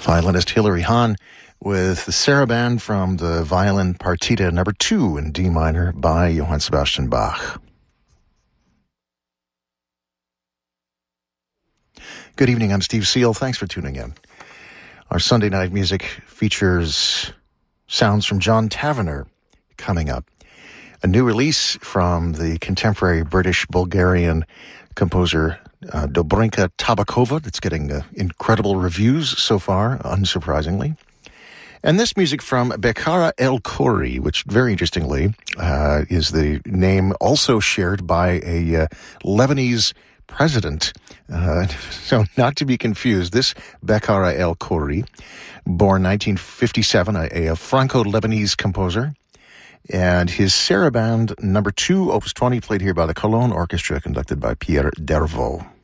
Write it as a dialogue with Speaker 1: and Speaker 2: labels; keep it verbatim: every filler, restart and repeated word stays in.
Speaker 1: Violinist Hilary Hahn with the Saraband from the Violin Partita number two in D minor by Johann Sebastian Bach. Good evening, I'm Steve Seal. Thanks for tuning in. Our Sunday night music features sounds from John Tavener coming up. A new release from the contemporary British-Bulgarian composer uh, Dobrinka Tabakova that's getting uh, incredible reviews so far, unsurprisingly. And this music from Bekhara El Khoury, which very interestingly uh, is the name also shared by a uh, Lebanese president. Uh, so not to be confused, this Bekhara El Khoury, born nineteen fifty-seven, a, a Franco-Lebanese composer. And his Saraband number two, Opus twenty, played here by the Cologne Orchestra, conducted by Pierre Dervaux.